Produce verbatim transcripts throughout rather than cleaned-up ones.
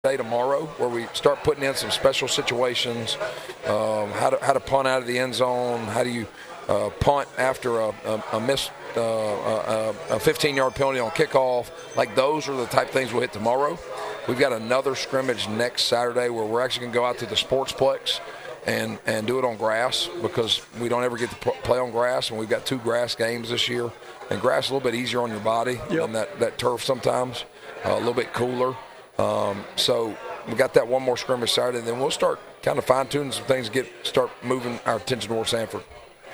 day tomorrow where we start putting in some special situations, um, how to how to punt out of the end zone, how do you uh, punt after a, a, a missed uh, a fifteen-yard penalty on kickoff. Like, those are the type of things we'll hit tomorrow. We've got another scrimmage next Saturday where we're actually going to go out to the Sportsplex and, and do it on grass, because we don't ever get to play on grass, and we've got two grass games this year. And grass is a little bit easier on your body yep. than that, that turf sometimes, uh, a little bit cooler. Um, so we got that one more scrimmage Saturday, and then we'll start kind of fine-tuning some things, get start moving our attention towards Sanford.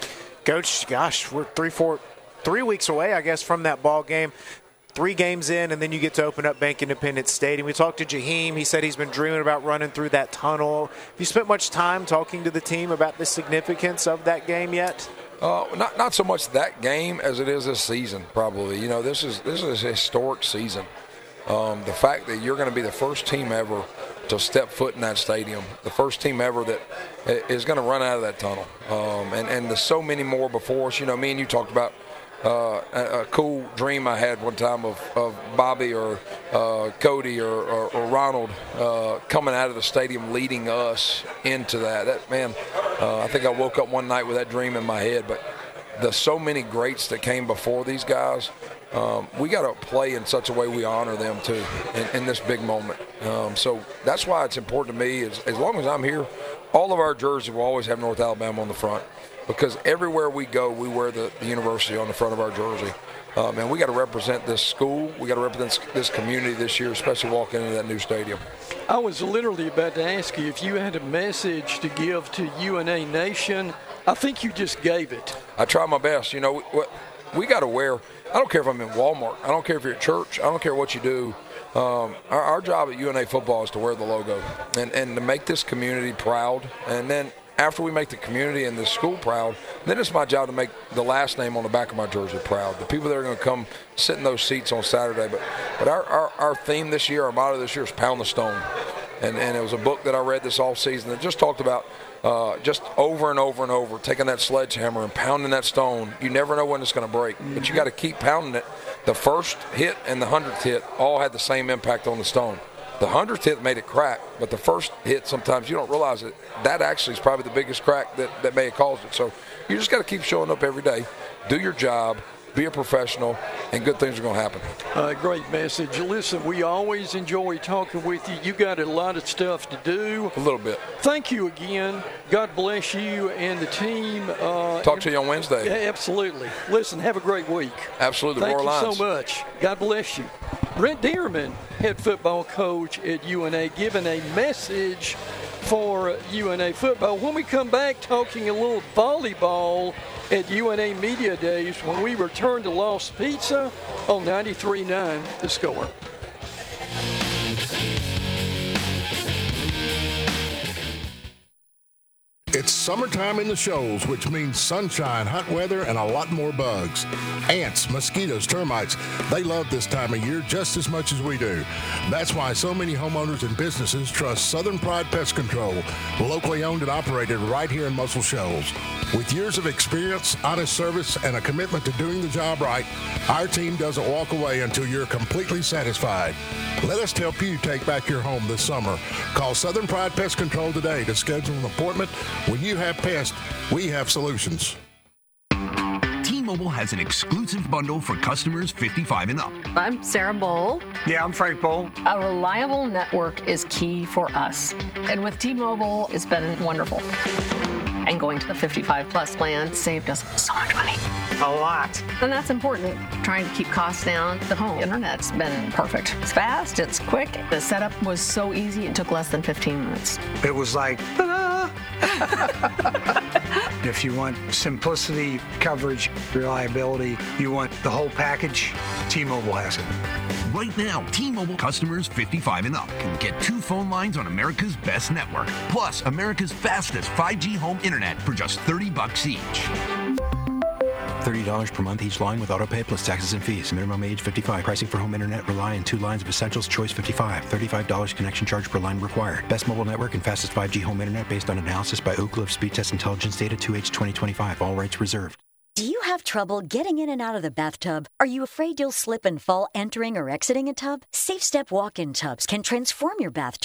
Coach, gosh, we're three, four, three weeks away, I guess, from that ball game. Three games in, and then you get to open up Bank Independence Stadium. We talked to Jaheim. He said he's been dreaming about running through that tunnel. Have you spent much time talking to the team about the significance of that game yet? Uh, not not so much that game as it is this season, probably. You know, this is this is a historic season. Um, the fact that you're going to be the first team ever to step foot in that stadium, the first team ever that is going to run out of that tunnel. Um, and, and there's so many more before us. You know, me and you talked about uh, a, a cool dream I had one time of, of Bobby or uh, Cody or, or, or Ronald uh, coming out of the stadium leading us into that. That man, uh, I think I woke up one night with that dream in my head. But there's so many greats that came before these guys. Um, we got to play in such a way we honor them, too, in, in this big moment. Um, so that's why it's important to me. Is, as long as I'm here, all of our jerseys will always have North Alabama on the front, because everywhere we go, we wear the, the university on the front of our jersey. Um, and we got to represent this school. We got to represent this community this year, especially walking into that new stadium. I was literally about to ask you if you had a message to give to U N A Nation. I think you just gave it. I try my best. You know, we, we got to wear – I don't care if I'm in Walmart. I don't care if you're at church. I don't care what you do. Um, our, our job at U N A football is to wear the logo and, and to make this community proud. And then after we make the community and the school proud, then it's my job to make the last name on the back of my jersey proud. The people that are going to come sit in those seats on Saturday. But but our, our, our theme this year, our motto this year is Pound the Stone. And, and it was a book that I read this offseason that just talked about Uh, just over and over and over, taking that sledgehammer and pounding that stone. You never know when it's going to break, but you got to keep pounding it. The first hit and the hundredth hit all had the same impact on the stone. The hundredth hit made it crack, but the first hit, sometimes you don't realize it. That actually is probably the biggest crack that, that may have caused it. So you just got to keep showing up every day, do your job, be a professional, and good things are going to happen. Uh, great message. Listen, we always enjoy talking with you. You got a lot of stuff to do. A little bit. Thank you again. God bless you and the team. Uh, Talk to you on Wednesday. Yeah, absolutely. Listen, have a great week. Absolutely. Thank More you lines. so much. God bless you. Brent Dearman, head football coach at U N A, giving a message for U N A football. When we come back, talking a little volleyball at U N A Media Days when we return to Lost Pizza on ninety-three point nine The Score. It's summertime in the Shoals, which means sunshine, hot weather, and a lot more bugs. Ants, mosquitoes, termites, they love this time of year just as much as we do. That's why so many homeowners and businesses trust Southern Pride Pest Control, locally owned and operated right here in Muscle Shoals. With years of experience, honest service, and a commitment to doing the job right, our team doesn't walk away until you're completely satisfied. Let us help you take back your home this summer. Call Southern Pride Pest Control today to schedule an appointment. When you have pests, we have solutions. T-Mobile has an exclusive bundle for customers fifty-five and up. I'm Sarah Bowl. Yeah, I'm Frank Bowl. A reliable network is key for us. And with T-Mobile, it's been wonderful. And going to the fifty-five plus plan saved us so much money. A lot. And that's important. Trying to keep costs down. The home internet's been perfect. It's fast, it's quick. The setup was so easy, it took less than fifteen minutes. It was like, ta-da! If you want simplicity, coverage, reliability, you want the whole package, T-Mobile has it. Right now, T-Mobile customers fifty-five and up can get two phone lines on America's best network, plus America's fastest five G home internet for just thirty bucks each. thirty dollars per month each line with autopay plus taxes and fees. Minimum age fifty-five. Pricing for home internet rely on two lines of Essentials Choice fifty-five. thirty-five dollars connection charge per line required. Best mobile network and fastest five G home internet based on analysis by Oak Cliff Speed Test Intelligence Data two H twenty twenty-five. All rights reserved. Do you have trouble getting in and out of the bathtub? Are you afraid you'll slip and fall entering or exiting a tub? Safe Step walk-in tubs can transform your bathtub